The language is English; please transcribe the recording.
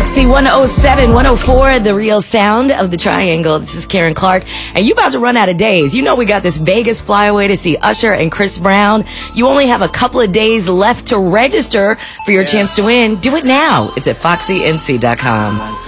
Foxy 107, 104, the real sound of the triangle. This is Karen Clark, and you about to run out of days. You know we got this Vegas flyaway to see Usher and Chris Brown. You only have a couple of days left to register for your chance to win. Do it now. It's at foxync.com.